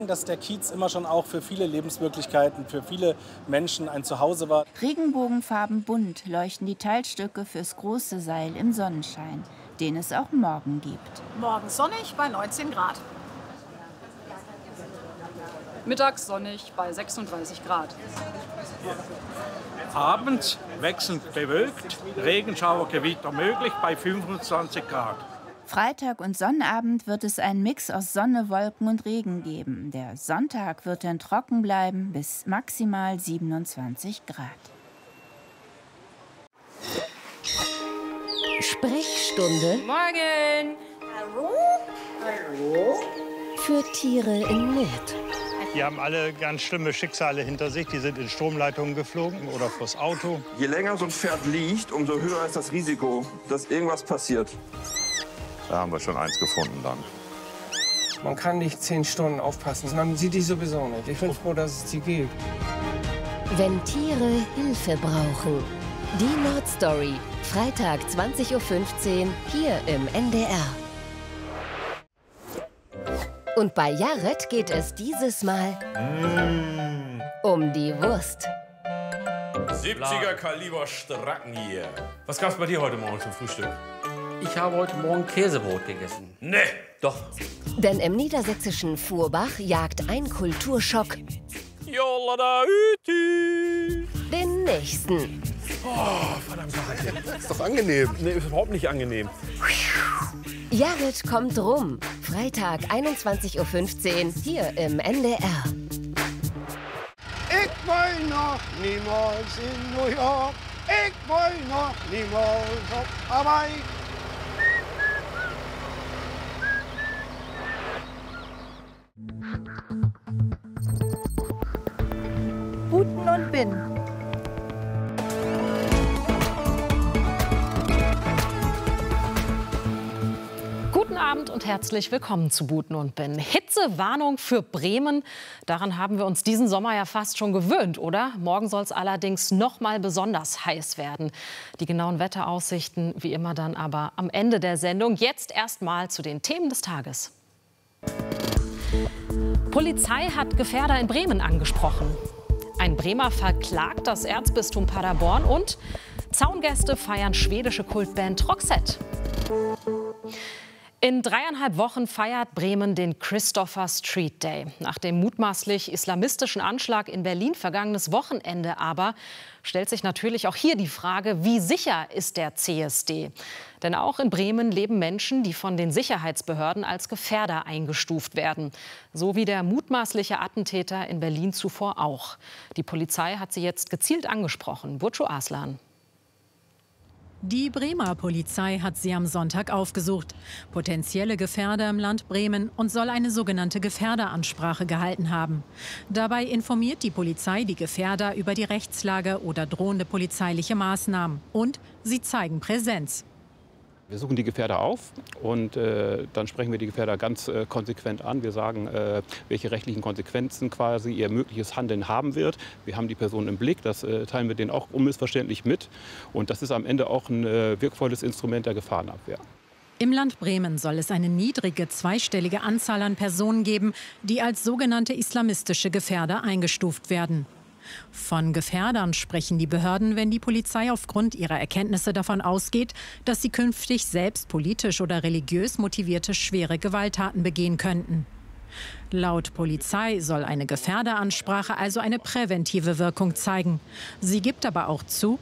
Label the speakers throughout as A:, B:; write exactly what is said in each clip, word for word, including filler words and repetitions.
A: Dass der Kiez immer schon auch für viele Lebensmöglichkeiten, für viele Menschen ein Zuhause war.
B: Regenbogenfarben bunt leuchten die Teilstücke fürs große Seil im Sonnenschein, den es auch morgen gibt.
C: Morgens sonnig bei neunzehn Grad.
D: Mittags sonnig bei sechsunddreißig Grad.
E: Abends wechselnd bewölkt, Regenschauergewitter möglich bei fünfundzwanzig Grad.
B: Freitag und Sonnabend wird es einen Mix aus Sonne, Wolken und Regen geben. Der Sonntag wird dann trocken bleiben bis maximal siebenundzwanzig Grad.
F: Sprechstunde.
G: Morgen.
F: Hallo? Hallo? Für Tiere in Not.
H: Die haben alle ganz schlimme Schicksale hinter sich. Die sind in Stromleitungen geflogen oder vors Auto.
I: Je länger so ein Pferd liegt, umso höher ist das Risiko, dass irgendwas passiert.
J: Da haben wir schon eins gefunden dann.
K: Man kann nicht zehn Stunden aufpassen. Man sieht die sowieso nicht. Ich bin froh, dass es die gibt.
F: Wenn Tiere Hilfe brauchen. Die Nordstory. Freitag zwanzig Uhr fünfzehn hier im N D R. Und bei Jared geht es dieses Mal mm. um die Wurst.
L: siebziger Kaliber Stracken hier. Was gab's bei dir heute Morgen zum Frühstück?
M: Ich habe heute Morgen Käsebrot gegessen.
L: Nee.
M: Doch.
F: Denn im niedersächsischen Fuhrbach jagt ein Kulturschock den nächsten.
N: Oh, verdammt. Das ist doch angenehm.
O: Nee, ist überhaupt nicht angenehm.
F: Jared kommt rum. Freitag einundzwanzig Uhr fünfzehn hier im N D R.
P: Ich will noch niemals in New York. Ich will noch niemals auf Hawaii.
C: Buten und Bin.
Q: Guten Abend und herzlich willkommen zu Buten und Bin. Hitzewarnung für Bremen. Daran haben wir uns diesen Sommer ja fast schon gewöhnt, oder? Morgen soll es allerdings noch mal besonders heiß werden. Die genauen Wetteraussichten wie immer dann aber am Ende der Sendung. Jetzt erst mal zu den Themen des Tages. Polizei hat Gefährder in Bremen angesprochen. Ein Bremer verklagt das Erzbistum Paderborn und Zaungäste feiern schwedische Kultband Roxette. In dreieinhalb Wochen feiert Bremen den Christopher Street Day. Nach dem mutmaßlich islamistischen Anschlag in Berlin vergangenes Wochenende aber stellt sich natürlich auch hier die Frage, wie sicher ist der C S D? Denn auch in Bremen leben Menschen, die von den Sicherheitsbehörden als Gefährder eingestuft werden. So wie der mutmaßliche Attentäter in Berlin zuvor auch. Die Polizei hat sie jetzt gezielt angesprochen. Burcu Aslan.
R: Die Bremer Polizei hat sie am Sonntag aufgesucht. Potenzielle Gefährder im Land Bremen und soll eine sogenannte Gefährderansprache gehalten haben. Dabei informiert die Polizei die Gefährder über die Rechtslage oder drohende polizeiliche Maßnahmen. Und sie zeigen Präsenz.
S: Wir suchen die Gefährder auf und äh, dann sprechen wir die Gefährder ganz äh, konsequent an. Wir sagen, äh, welche rechtlichen Konsequenzen quasi ihr mögliches Handeln haben wird. Wir haben die Person im Blick, das äh, teilen wir denen auch unmissverständlich mit. Und das ist am Ende auch ein äh, wirkvolles Instrument der Gefahrenabwehr.
R: Im Land Bremen soll es eine niedrige zweistellige Anzahl an Personen geben, die als sogenannte islamistische Gefährder eingestuft werden. Von Gefährdern sprechen die Behörden, wenn die Polizei aufgrund ihrer Erkenntnisse davon ausgeht, dass sie künftig selbst politisch oder religiös motivierte schwere Gewalttaten begehen könnten. Laut Polizei soll eine Gefährderansprache also eine präventive Wirkung zeigen. Sie gibt aber auch zu: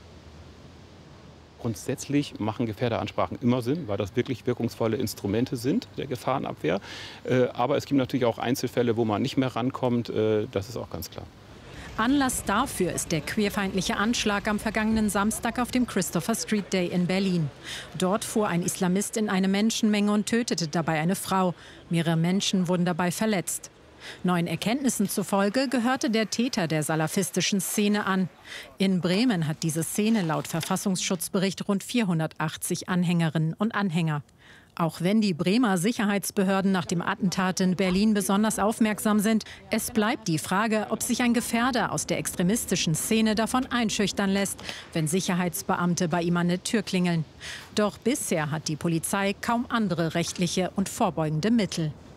S: Grundsätzlich machen Gefährderansprachen immer Sinn, weil das wirklich wirkungsvolle Instrumente sind der Gefahrenabwehr. Aber es gibt natürlich auch Einzelfälle, wo man nicht mehr rankommt. Das ist auch ganz klar.
R: Anlass dafür ist der queerfeindliche Anschlag am vergangenen Samstag auf dem Christopher Street Day in Berlin. Dort fuhr ein Islamist in eine Menschenmenge und tötete dabei eine Frau. Mehrere Menschen wurden dabei verletzt. Neuen Erkenntnissen zufolge gehörte der Täter der salafistischen Szene an. In Bremen hat diese Szene laut Verfassungsschutzbericht rund vierhundertachtzig Anhängerinnen und Anhänger. Auch wenn die Bremer Sicherheitsbehörden nach dem Attentat in Berlin besonders aufmerksam sind, es bleibt die Frage, ob sich ein Gefährder aus der extremistischen Szene davon einschüchtern lässt, wenn Sicherheitsbeamte bei ihm an der Tür klingeln. Doch bisher hat die Polizei kaum andere rechtliche und vorbeugende Mittel.